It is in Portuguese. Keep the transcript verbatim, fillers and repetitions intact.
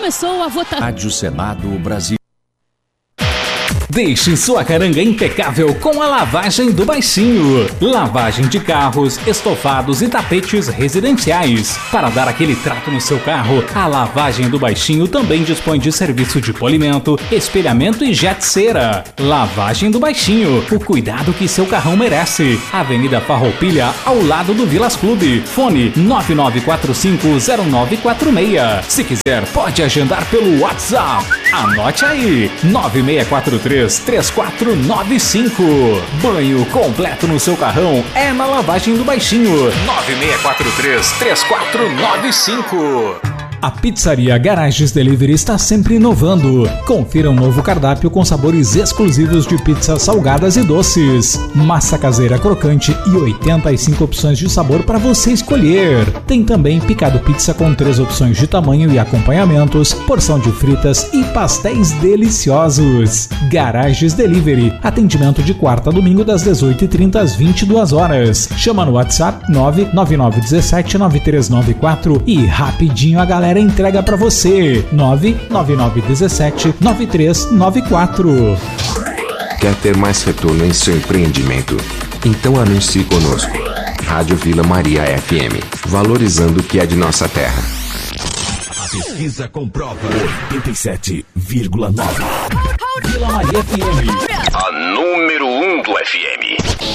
começou a votação. Rádio Senado Brasil. Deixe sua caranga impecável com a lavagem do Baixinho. Lavagem de carros, estofados e tapetes residenciais. Para dar aquele trato no seu carro, a Lavagem do Baixinho também dispõe de serviço de polimento, espelhamento e jet cera. Lavagem do Baixinho, o cuidado que seu carrão merece. Avenida Farroupilha, ao lado do Vilas Clube. Fone nove nove quatro cinco zero nove quatro seis. Se quiser, pode agendar pelo WhatsApp. Anote aí, nove seis quatro três três quatro nove cinco. Banho completo no seu carrão é na Lavagem do Baixinho. nove seis quatro três três quatro nove cinco. A Pizzaria Garages Delivery está sempre inovando. Confira um novo cardápio com sabores exclusivos de pizzas salgadas e doces. Massa caseira crocante e oitenta e cinco opções de sabor para você escolher. Tem também picado pizza com três opções de tamanho e acompanhamentos, porção de fritas e pastéis deliciosos. Garages Delivery. Atendimento de quarta a domingo das dezoito e trinta às vinte e duas horas. Chama no WhatsApp nove nove nove um sete nove três nove quatro e rapidinho a galera entrega pra você. nove nove nove um sete nove três nove quatro. Quer ter mais retorno em seu empreendimento? Então anuncie conosco. Rádio Vila Maria F M, valorizando o que é de nossa terra. A pesquisa comprova oitenta e sete vírgula nove. Vila Maria F M. A número um do F M.